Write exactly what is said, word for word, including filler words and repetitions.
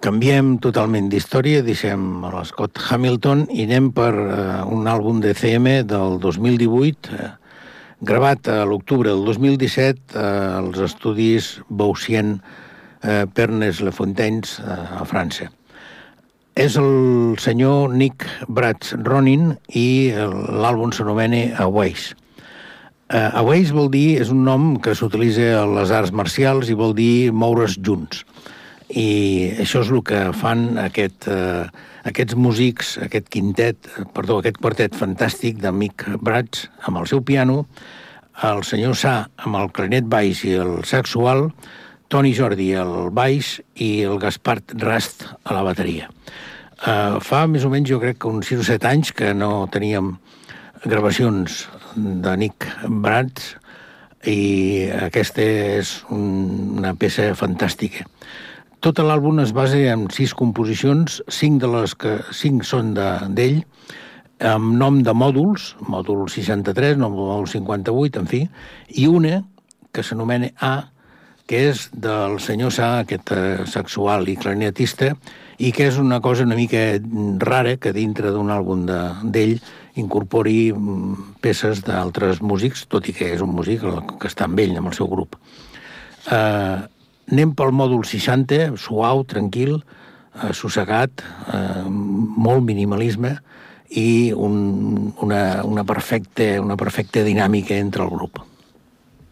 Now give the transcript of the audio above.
Canviem totalment d'història, deixem l'Scott Hamilton i anem per uh, un àlbum de C M del dos mil divuit, uh, gravat a l'octubre del dos mil disset uh, als estudis Beaucien uh, Pernes-les-Fontaines uh, a França. És el senyor Nick Bratz-Ronin i l'àlbum s'anomena Aways. Uh, Aways vol dir, és un nom que s'utilitza a les arts marcials i vol dir moure's junts. I això és el que fan aquest, eh, aquests músics, aquest quintet, perdó, aquest quartet fantàstic de Nick Bratz amb el seu piano, el senyor Sa amb el clarinet baix i el saxual, Toni Jordi al baix i el Gaspard Rast a la bateria. Eh, fa més o menys, jo crec que uns sis o set anys que no teníem gravacions de Nick Bratz i aquesta és un, una peça fantàstica. Tot l'àlbum es basa en sis composicions, cinc de les que cinc són d'ell, amb nom de mòduls, mòdul seixanta-tres, mòdul cinquanta-vuit, en fi, i una que s'anomena A, que és del senyor Sa, aquest sexual i clarinetista, i que és una cosa una mica rara que dintre d'un àlbum d'ell incorpori peces d'altres músics, tot i que és un músic que està amb ell, amb el seu grup. Eh... Anem pel mòdul seixanta, suau, tranquil, eh, sossegat, eh, molt minimalisme i un, una, una, perfecta, una perfecta dinàmica entre el grup.